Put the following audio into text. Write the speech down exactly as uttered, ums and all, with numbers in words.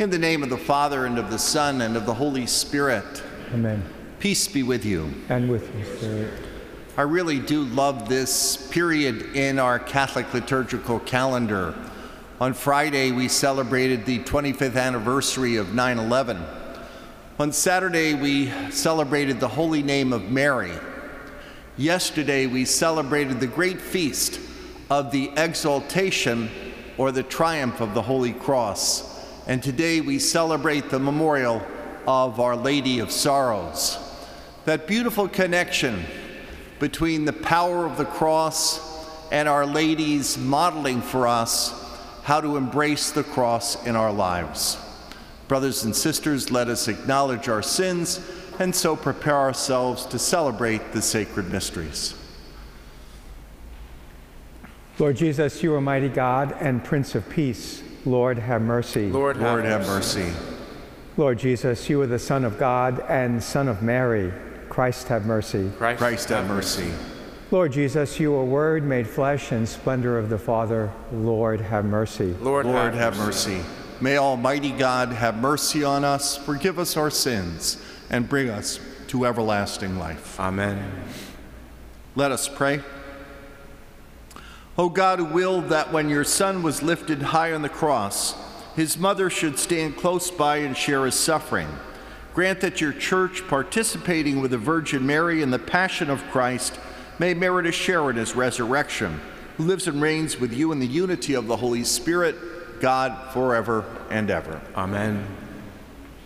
In the name of the Father, and of the Son, and of the Holy Spirit. Amen. Peace be with you. And with your spirit. I really do love this period in our Catholic liturgical calendar. On Friday, we celebrated the twenty-fifth anniversary of nine eleven. On Saturday, we celebrated the holy name of Mary. Yesterday, we celebrated the great feast of the exaltation or the triumph of the Holy Cross. And today we celebrate the memorial of Our Lady of Sorrows. That beautiful connection between the power of the cross and Our Lady's modeling for us how to embrace the cross in our lives. Brothers and sisters, let us acknowledge our sins and so prepare ourselves to celebrate the sacred mysteries. Lord Jesus, you are mighty God and Prince of Peace. Lord, have mercy. Lord, have, Lord, have mercy. Lord Jesus, you are the Son of God and Son of Mary. Christ, have mercy. Christ, Christ have mercy. Lord Jesus, you are Word made flesh and splendor of the Father. Lord, have mercy. Lord, Lord have, have mercy. mercy. May Almighty God have mercy on us, forgive us our sins, and bring us to everlasting life. Amen. Let us pray. O God, who willed that when your Son was lifted high on the cross, his mother should stand close by and share his suffering, grant that your church, participating with the Virgin Mary in the passion of Christ, may merit a share in his resurrection, who lives and reigns with you in the unity of the Holy Spirit, God, forever and ever. Amen.